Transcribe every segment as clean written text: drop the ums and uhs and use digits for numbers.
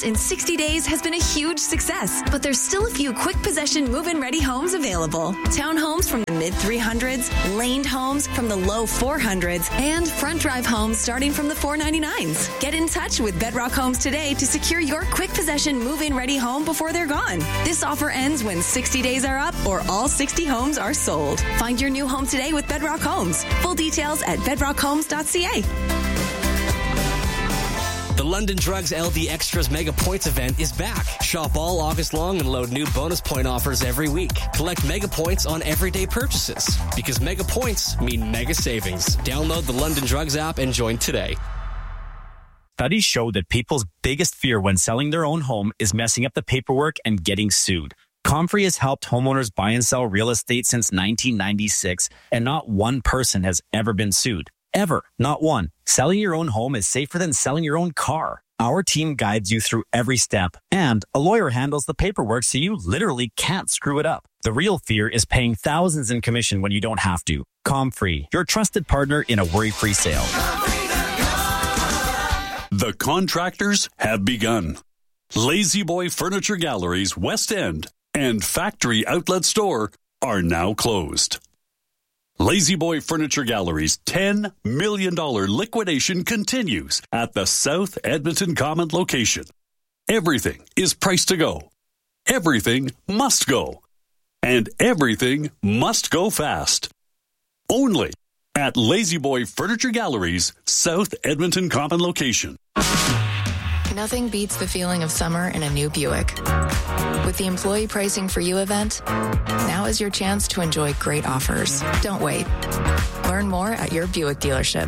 in 60 days has been a huge success, but there's still a few quick possession move-in ready homes available. Townhomes from the mid 300s, laned homes from the low 400s, and front drive homes starting from the 499s. Get in touch with Bedrock Homes today to secure your quick possession move-in ready home before they're gone. This offer ends when 60 days are up or all 60 homes are sold. Find your new home today with Bedrock Homes. Full details at bedrockhomes.ca. The London Drugs LD Extras Mega Points event is back. Shop all August long and load new bonus point offers every week. Collect Mega Points on everyday purchases because Mega Points mean mega savings. Download the London Drugs app and join today. Studies show that people's biggest fear when selling their own home is messing up the paperwork and getting sued. Comfrey has helped homeowners buy and sell real estate since 1996, and not one person has ever been sued. Ever. Not one. Selling your own home is safer than selling your own car. Our team guides you through every step, and a lawyer handles the paperwork so you literally can't screw it up. The real fear is paying thousands in commission when you don't have to. Comfrey, your trusted partner in a worry-free sale. The contractors have begun. Lazy Boy Furniture Galleries West End and Factory Outlet Store are now closed. Lazy Boy Furniture Gallery's $10 million liquidation continues at the South Edmonton Common location. Everything is priced to go. Everything must go. And everything must go fast. Only at Lazy Boy Furniture Gallery's South Edmonton Common location. Nothing beats the feeling of summer in a new Buick. With the Employee Pricing for You event, now is your chance to enjoy great offers. Don't wait. Learn more at your Buick dealership.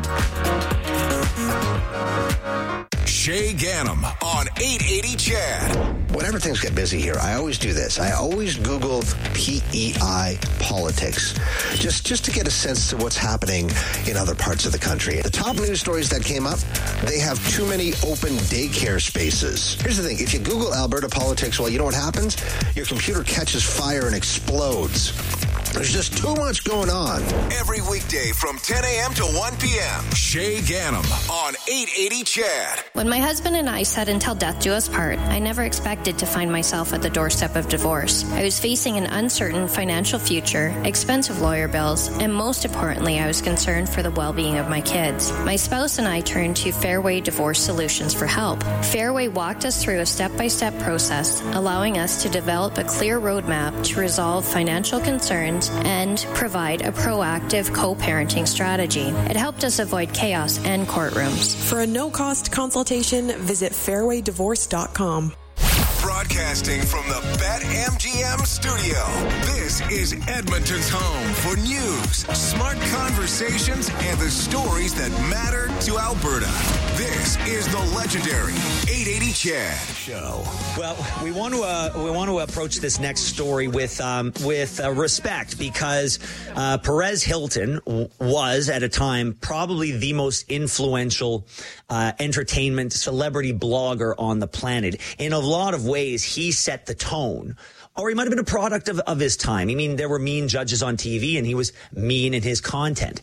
Shay Ganem on 880 CHAD. Whenever things get busy here, I always do this. I always Google PEI politics, just to get a sense of what's happening in other parts of the country. The top news stories that came up, they have too many open daycare spaces. Here's the thing. If you Google Alberta politics, well, you know what happens? Your computer catches fire and explodes. There's just too much going on. Every weekday from 10 a.m. to 1 p.m. Shay Ganem on 880 CHAD. When my husband and I said until death do us part, I never expected to find myself at the doorstep of divorce. I was facing an uncertain financial future, expensive lawyer bills, and most importantly, I was concerned for the well-being of my kids. My spouse and I turned to Fairway Divorce Solutions for help. Fairway walked us through a step-by-step process, allowing us to develop a clear roadmap to resolve financial concerns and provide a proactive co-parenting strategy. It helped us avoid chaos and courtrooms. For a no-cost consultation, visit fairwaydivorce.com. Broadcasting from the BetMGM studio, this is Edmonton's home for news, smart conversations, and the stories that matter to Alberta. This is the legendary 880 CHAD Show. Well, we want to approach this next story with respect because Perez Hilton was at a time probably the most influential entertainment celebrity blogger on the planet. In a lot of ways, he set the tone. Or he might have been a product of his time. I mean, there were mean judges on TV, and he was mean in his content.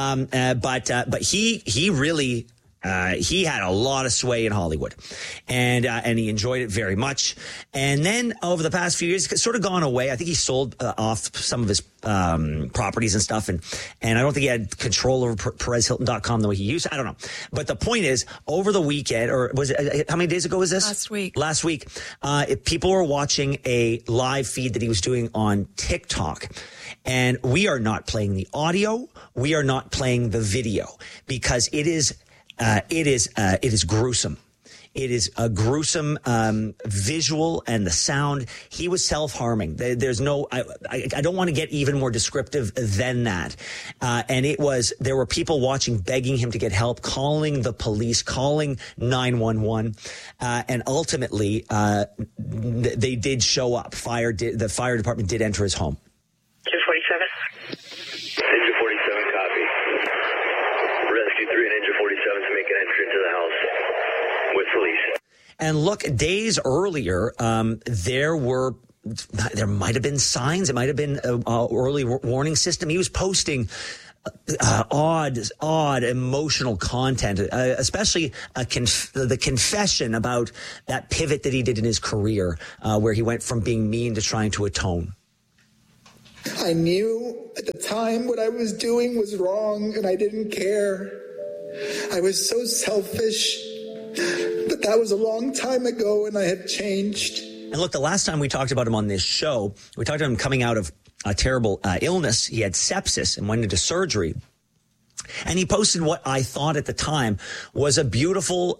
But he really. He had a lot of sway in Hollywood, and he enjoyed it very much. And then over the past few years, it's sort of gone away. I think he sold off some of his properties and stuff, and I don't think he had control over PerezHilton.com the way he used to. I don't know. But the point is, over the weekend, or was it, how many days ago was this? Last week, people were watching a live feed that he was doing on TikTok. And we are not playing the audio. We are not playing the video because it is gruesome. It is a gruesome visual, and the sound. He was self-harming. There's no. I don't want to get even more descriptive than that. And there were people watching, begging him to get help, calling the police, calling 911, and ultimately they did show up. The fire department did enter his home. 247. Ninja 47, copy. Rescue 3 and Ninja 47 to make an entry into the house with police. And look, days earlier, there might have been signs. It might have been an early warning system. He was posting odd emotional content, especially the confession about that pivot that he did in his career, where he went from being mean to trying to atone. I knew at the time what I was doing was wrong, and I didn't care. I was so selfish, but that was a long time ago, and I have changed. And look, the last time we talked about him on this show, we talked about him coming out of a terrible illness. He had sepsis and went into surgery. And he posted what I thought at the time was a beautiful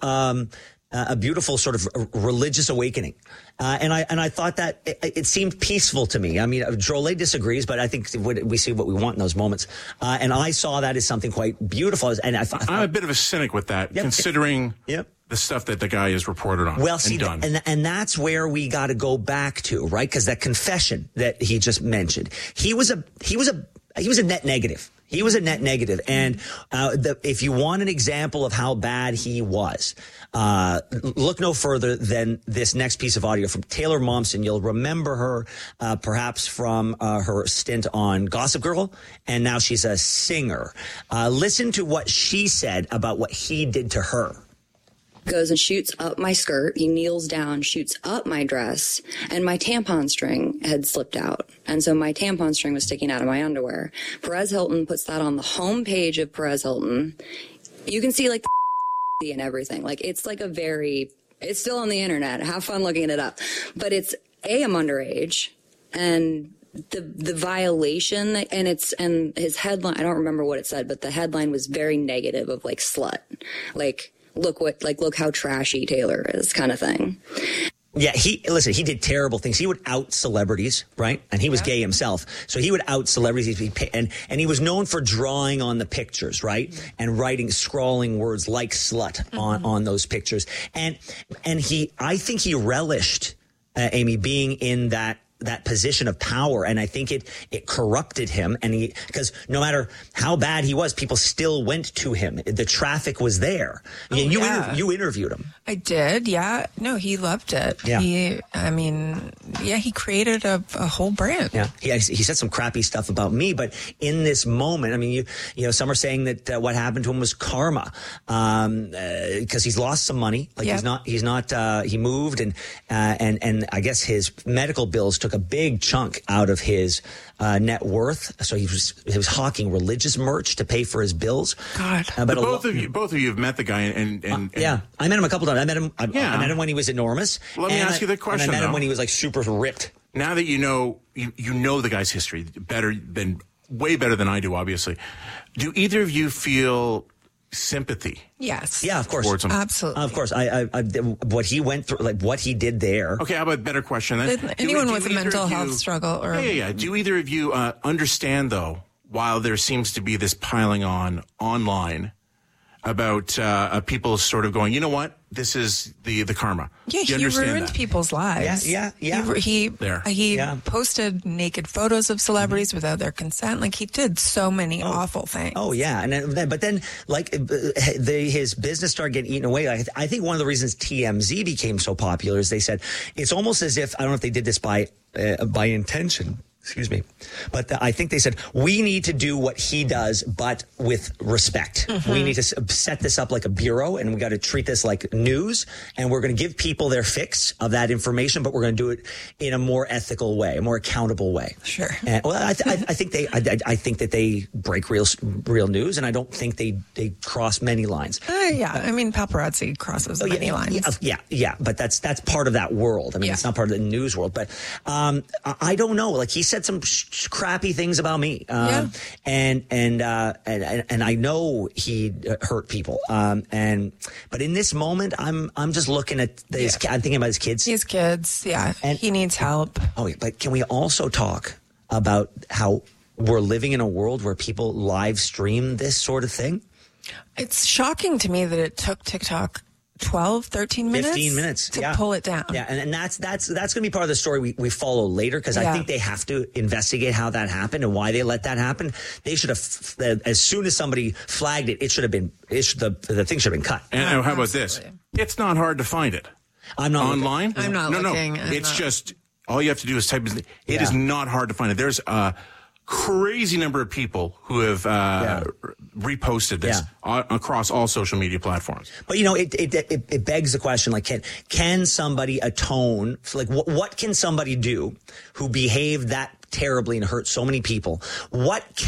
sort of religious awakening. And I thought that it seemed peaceful to me. I mean, Drolet disagrees, but I think we see what we want in those moments. And I saw that as something quite beautiful. And I'm a bit of a cynic with that, considering the stuff that the guy has reported on. Well, see, and that's where we got to go back to, right? Because that confession that he just mentioned, he was a net negative. He was a net negative. And if you want an example of how bad he was, look no further than this next piece of audio from Taylor Momsen. You'll remember her perhaps from her stint on Gossip Girl, and now she's a singer. Listen to what she said about what he did to her. Goes and shoots up my skirt. He kneels down, shoots up my dress, and my tampon string had slipped out. And so my tampon string was sticking out of my underwear. Perez Hilton puts that on the homepage of Perez Hilton. You can see like the and everything. Like it's like it's still on the internet. Have fun looking it up. But I'm underage, and the violation and his headline, I don't remember what it said, but the headline was very negative of like slut. Look how trashy Taylor is, kind of thing. Yeah, he did terrible things. He would out celebrities, right? And he was gay himself. So he would out celebrities. And he was known for drawing on the pictures, right? And scrawling words like slut on those pictures. And I think he relished, Amy, being in that position of power. And I think it corrupted him. And because no matter how bad he was, people still went to him. The traffic was there. You interviewed him. I did. Yeah. No, he loved it. Yeah. He created a whole brand. Yeah. He said some crappy stuff about me, but in this moment, I mean, some are saying that what happened to him was karma, because he's lost some money. Like he moved and I guess his medical bills took a big chunk out of his net worth. So he was hawking religious merch to pay for his bills. God. But both of you have met the guy and yeah, I met him a couple times. I met him when he was enormous. Let me ask you the question. And I met him when he was like super ripped. Now that you know the guy's history way better than I do, obviously. Do either of you feel sympathy? Yes. Yeah, of course. Absolutely. Of course. I what he went through, like what he did there. Okay, how about a better question then? Anyone with a mental health struggle or Yeah. Do either of you understand though, while there seems to be this piling on online about people sort of going, you know what? This is the karma. Yeah, he ruined people's lives. Yeah. He posted naked photos of celebrities without their consent. Like he did so many awful things. Oh yeah, but then like his business started getting eaten away. I think one of the reasons TMZ became so popular is they said it's almost as if, I don't know if they did this by intention. Excuse me. But I think they said, we need to do what he does, but with respect. Mm-hmm. We need to set this up like a bureau, and we got to treat this like news. And we're going to give people their fix of that information, but we're going to do it in a more ethical way, a more accountable way. Sure. And, I think that they break real news, and I don't think they cross many lines. Yeah. I mean, paparazzi crosses many lines. Yeah. But that's part of that world. I mean, it's not part of the news world. But I don't know. Like he said some crappy things about me, and I know he hurt people. But in this moment, I'm just looking at this. I'm thinking about his kids. His kids, and he needs help. Oh, yeah, but can we also talk about how we're living in a world where people live stream this sort of thing? It's shocking to me that it took TikTok 12, 13 minutes? 15 minutes to pull it down. Yeah, and that's going to be part of the story we follow later, because I think they have to investigate how that happened and why they let that happen. They should have, as soon as somebody flagged it, the thing should have been cut. And how about this? It's not hard to find it. I'm not online. I'm not looking. It's just all you have to do is type. It is not hard to find it. There's a crazy number of people who have reposted this across all social media platforms. But, it begs the question, like, can somebody atone? Like, what can somebody do who behaved that terribly and hurt so many people? What